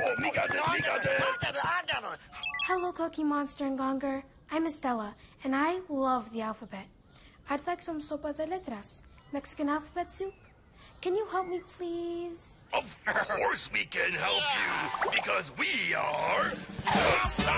me got it. Hello, Cookie Monster and Gonger. I'm Estella, and I love the alphabet. I'd like some sopa de letras, Mexican alphabet soup. Can you help me, please? Of course we can help you, because we are...